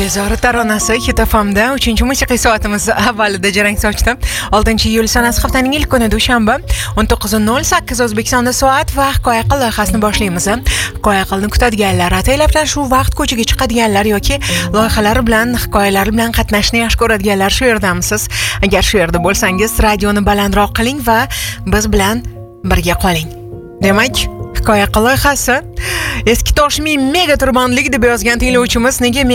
Bezori taronasi Hit FM'da 3-chi musiqiy soatimiz avvalida jarang sochdi. 6-iyul sanasi haftaning ilk kuni dushanba 19:08 O'zbekistonda soat va hikoya qil loyihasini boshlaymiz. Hikoya qilni kutadiganlar, ataylabdan shu vaqt ko'chaga chiqadiganlar yoki loyihalari bilan, hikoyalari bilan qatnashishni yaxshi ko'radiganlar shu yerdamisiz? Agar shu yerda bo'lsangiz, radioni balandroq qiling va biz bilan birga qoling. Demak, hikoya qil loyihasi eski Toshmi mega turbonlik deb yozgan tinglovchimiz nega